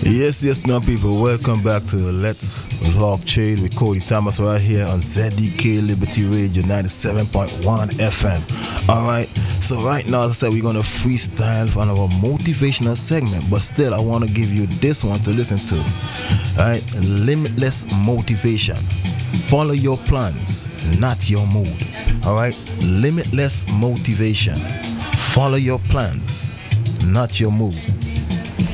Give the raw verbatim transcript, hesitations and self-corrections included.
Yes, yes, my people, welcome back to Let's Talk Trade with Cody Thomas right here on Z D K Liberty Radio ninety-seven point one F M. Alright, so right now, as I said, we're going to freestyle for our motivational segment, but still, I want to give you this one to listen to. Alright, limitless motivation. Follow your plans, not your mood. Alright, limitless motivation. Follow your plans, not your mood.